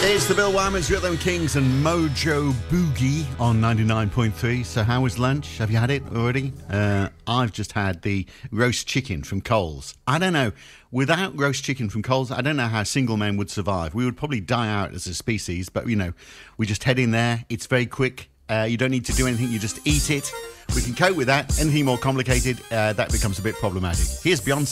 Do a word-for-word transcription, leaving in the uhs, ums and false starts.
It's the Bill Wyman's Rhythm Kings and Mojo Boogie on ninety-nine point three. So how was lunch? Have you had it already? Uh, I've just had the roast chicken from Coles. I don't know. Without roast chicken from Coles, I don't know how single men would survive. We would probably die out as a species, but, you know, we just head in there. It's very quick. Uh, you don't need to do anything. You just eat it. We can cope with that. Anything more complicated, uh, that becomes a bit problematic. Here's Beyonce.